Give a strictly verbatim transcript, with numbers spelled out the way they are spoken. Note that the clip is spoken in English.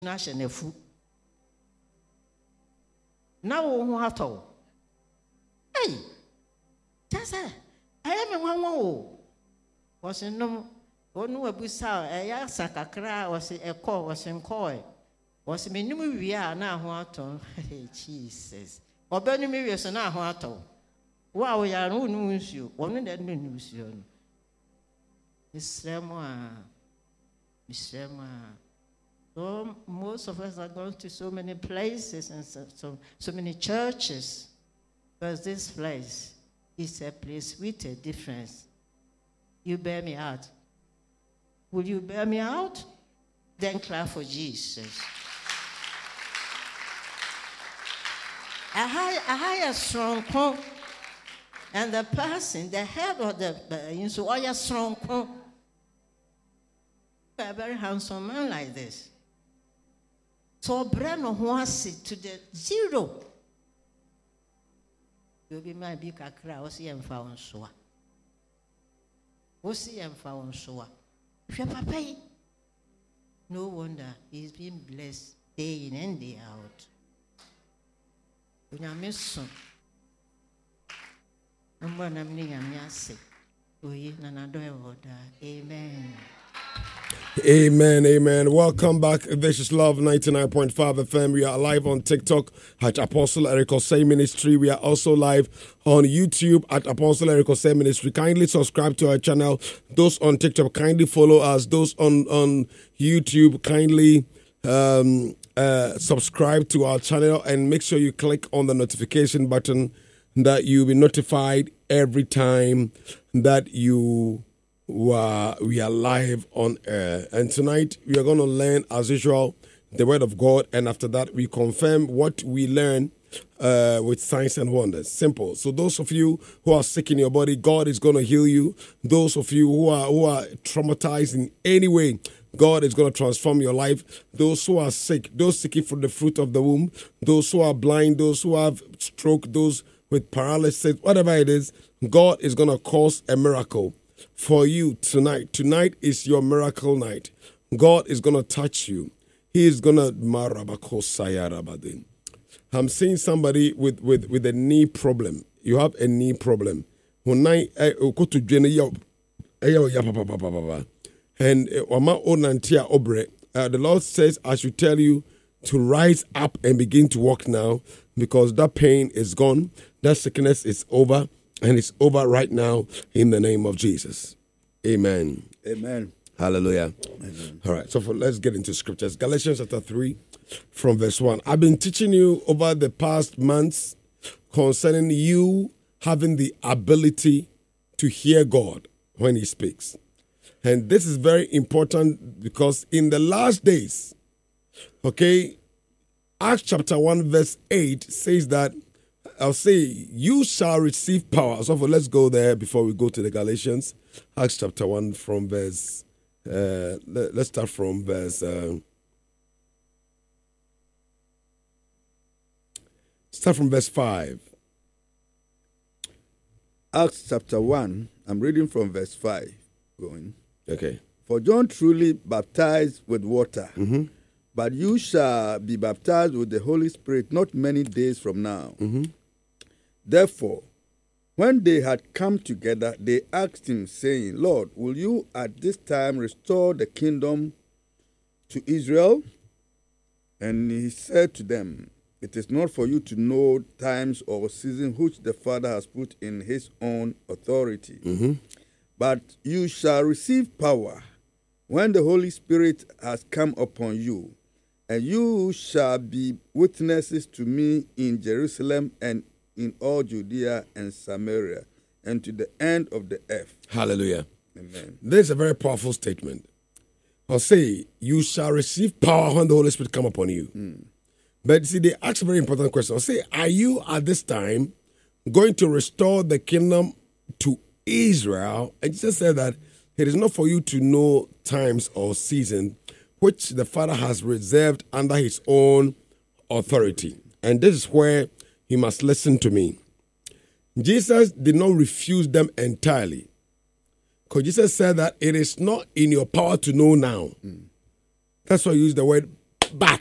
Nash and a fool. Now, who have told? Hey, that's it. I am a one more. Was in no one who was saw a yasaka cry was a call was in coy. Was a minimum we are now what on. Hey, Jesus. Or Benny Mirius and now what on. Wow, we are no news you. One that news you. Miss Rema. Miss Rema. So most of us are going to so many places and so, so, so many churches, because this place is a place with a difference. You bear me out. Will you bear me out? Then clap for Jesus. A high, a higher strong cone, and the person, the head of the, uh, so all your strong cone, a very handsome man like this. So Breno wants to the zero. You'll be my big cacra, was he and found so. Was he and found so. If your papa, no wonder he's been blessed day in and day out. When I miss some, and when I'm near me, I say, we none amen. Amen, amen. Welcome back. This is Love ninety-nine point five F M. We are live on TikTok at Apostle Eric Osei Ministry. We are also live on YouTube at Apostle Eric Osei Ministry. Kindly subscribe to our channel. Those on TikTok, kindly follow us. Those on, on YouTube, kindly um, uh, subscribe to our channel and make sure you click on the notification button that you'll be notified every time that you Wow, we are live on air. And tonight we are going to learn, as usual, the Word of God. And after that, we confirm what we learn uh, with signs and wonders. Simple. So those of you who are sick in your body, God is going to heal you. Those of you who are who are traumatized in any way, God is going to transform your life. Those who are sick, those seeking for the fruit of the womb, those who are blind, those who have stroke, those with paralysis, whatever it is, God is going to cause a miracle for you tonight. Tonight is your miracle night. God is going to touch you. He is going to... I'm seeing somebody with, with, with a knee problem. You have a knee problem. And uh, the Lord says, I should tell you to rise up and begin to walk now, because that pain is gone. That sickness is over. And it's over right now in the name of Jesus. Amen. Amen. Hallelujah. Amen. All right, so for, let's get into scriptures. Galatians chapter three from verse one. I've been teaching you over the past months concerning you having the ability to hear God when he speaks. And this is very important because in the last days, okay, Acts chapter one verse eight says that I'll say, you shall receive power. So for, let's go there before we go to the Galatians. Acts chapter one from verse, uh, let, let's start from verse, uh, start from verse five. Acts chapter one, I'm reading from verse five. Going. Okay. For John truly baptized with water, Mm-hmm. but you shall be baptized with the Holy Spirit not many days from now. Mm-hmm. Therefore, when they had come together, they asked him, saying, Lord, will you at this time restore the kingdom to Israel? And he said to them, it is not for you to know times or seasons which the Father has put in his own authority. Mm-hmm. But you shall receive power when the Holy Spirit has come upon you, and you shall be witnesses to me in Jerusalem and in all Judea and Samaria, and to the end of the earth. Hallelujah. Amen. This is a very powerful statement. I'll say, you shall receive power when the Holy Spirit come upon you. Mm. But see, they ask a very important question. I'll say, are you at this time going to restore the kingdom to Israel? And Jesus said that it is not for you to know times or season which the Father has reserved under his own authority. And this is where you must listen to me. Jesus did not refuse them entirely. Because Jesus said that it is not in your power to know now. Mm. That's why I use the word back.